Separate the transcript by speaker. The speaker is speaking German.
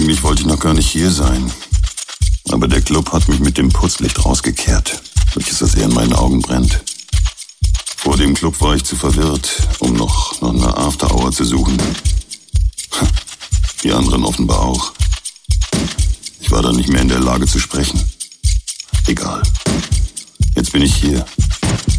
Speaker 1: Eigentlich wollte ich noch gar nicht hier sein. Aber der Club hat mich mit dem Putzlicht rausgekehrt, welches das in meinen Augen brennt. Vor dem Club war ich zu verwirrt, um noch eine After-Hour zu suchen. Die anderen offenbar auch. Ich war dann nicht mehr in der Lage zu sprechen. Egal. Jetzt bin ich hier.